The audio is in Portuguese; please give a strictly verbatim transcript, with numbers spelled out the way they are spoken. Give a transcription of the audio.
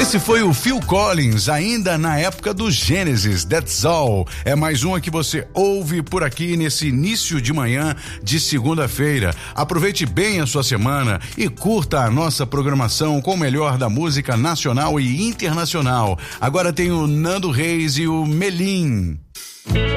Esse foi o Phil Collins, ainda na época do Genesis, That's All. É mais uma que você ouve por aqui nesse início de manhã de segunda-feira. Aproveite bem a sua semana e curta a nossa programação com o melhor da música nacional e internacional. Agora tem o Nando Reis e o Melim.